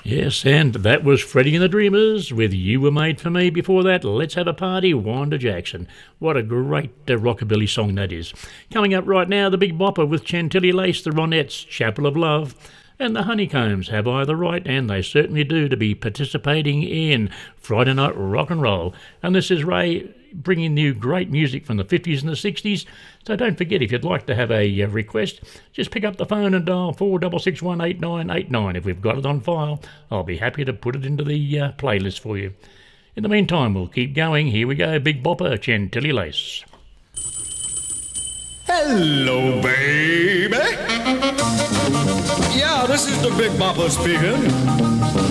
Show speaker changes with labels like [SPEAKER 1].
[SPEAKER 1] Yes, and that was Freddie and the Dreamers with You Were Made For Me. Before that, Let's Have a Party, Wanda Jackson. What a great rockabilly song that is. Coming up right now, the Big Bopper with Chantilly Lace, the Ronettes, Chapel of Love, and the Honeycombs have I the right, and they certainly do, to be participating in Friday Night Rock and Roll. And this is Ray bringing you great music from the 50s and the 60s. So don't forget, if you'd like to have a request, just pick up the phone and dial 46618989. If we've got it on file, I'll be happy to put it into the playlist for you. In the meantime, we'll keep going. Here we go, Big Bopper, Chantilly Lace.
[SPEAKER 2] Hello, baby. Yeah, this is the Big Bopper speaking.